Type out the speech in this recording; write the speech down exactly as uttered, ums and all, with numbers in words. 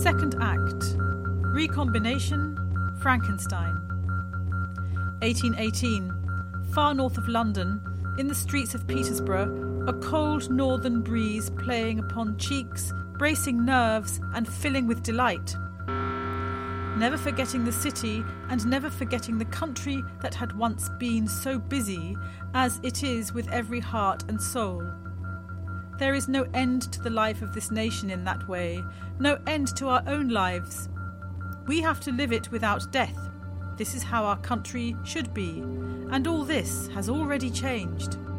Second Act. Recombination. Frankenstein. eighteen eighteen. Far north of London, in the streets of Petersburg, a cold northern breeze playing upon cheeks, bracing nerves and filling with delight. Never forgetting the city and never forgetting the country that had once been so busy as it is with every heart and soul. There is no end to the life of this nation in that way, no end to our own lives. We have to live it without death. This is how our country should be, and all this has already changed.